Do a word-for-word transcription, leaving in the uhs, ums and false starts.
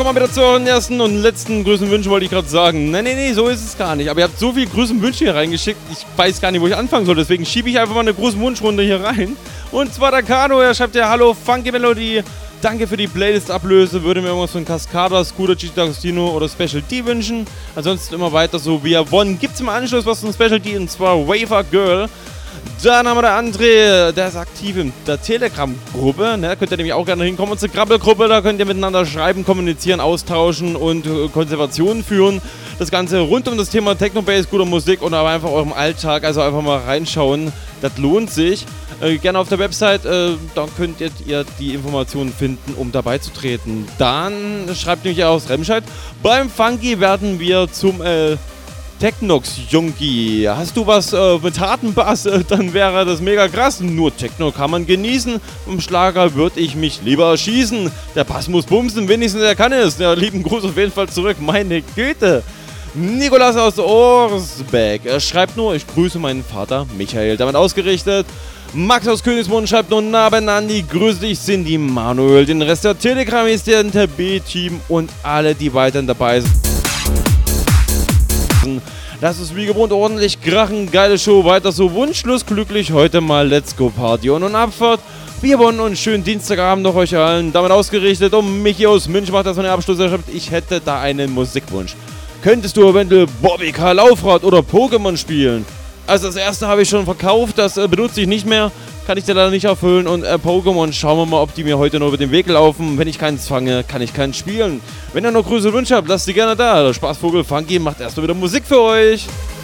kommen wir wieder zu euren ersten und letzten Grüßen und Wünschen, wollte ich gerade sagen. Nee, nee, nee, so ist es gar nicht. Aber ihr habt so viel Grüßen und Wünsche hier reingeschickt, ich weiß gar nicht, wo ich anfangen soll. Deswegen schiebe ich einfach mal eine große Wunschrunde hier rein. Und zwar der Kano, er schreibt ja: Hallo, Funky Melody. Danke für die Playlist-Ablöse. Würde mir irgendwas von Cascada, Scooter, G T Agostino oder Special D wünschen. Ansonsten immer weiter so wie er wollen. Gibt es im Anschluss was von Special D, und zwar Wafer Girl. Dann haben wir der André, der ist aktiv in der Telegram-Gruppe. Ne, da könnt ihr nämlich auch gerne hinkommen. Unsere Krabbelgruppe, da könnt ihr miteinander schreiben, kommunizieren, austauschen und äh, Konservationen führen. Das Ganze rund um das Thema Techno-Bass, guter Musik und aber einfach eurem Alltag. Also einfach mal reinschauen. Das lohnt sich. Äh, gerne auf der Website, äh, dann könnt ihr, ihr die Informationen finden, um dabei zu treten. Dann schreibt nämlich aus Remscheid: Beim Funky werden wir zum äh, Technox, Junkie. Hast du was äh, mit hartem Bass, äh, dann wäre das mega krass. Nur Techno kann man genießen. Vom Schlager würde ich mich lieber schießen. Der Bass muss bumsen, wenigstens er kann es. Ja, lieben Gruß auf jeden Fall zurück. Meine Güte. Nikolas aus Orsbeck. Er schreibt nur: Ich grüße meinen Vater Michael. Damit ausgerichtet. Max aus Königsmund schreibt nur: Naben Andi, grüße dich, Cindy, Manuel. Den Rest der Telegram ist der B-Team und alle, die weiterhin dabei sind. Lass es wie gewohnt ordentlich krachen, geile Show, weiter so, wunschlos glücklich, heute mal Let's Go Party und, und Abfahrt. Wir wollen uns schönen Dienstagabend noch euch allen, damit ausgerichtet. Und Michi aus München macht das von der Abschluss, er schreibt: Ich hätte da einen Musikwunsch. Könntest du eventuell Bobby K. Laufrad oder Pokémon spielen? Also das erste habe ich schon verkauft, das äh, benutze ich nicht mehr, kann ich dir leider nicht erfüllen. Und äh, Pokémon, schauen wir mal, ob die mir heute noch über den Weg laufen. Wenn ich keins fange, kann ich keins spielen. Wenn ihr noch Grüße und Wünsche habt, lasst die gerne da. Der Spaßvogel Funky macht erstmal wieder Musik für euch.